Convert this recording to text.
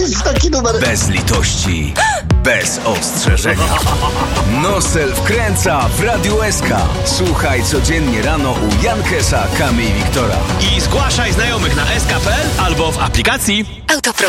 trafić w taki numer. Bez litości, bez ostrzeżenia. Nosel wkręca w Radiu SK. Słuchaj codziennie rano u Jankesa, Kamy i Wiktora. I zgłaszaj znajomych na sk.pl albo w aplikacji. Autopromocja.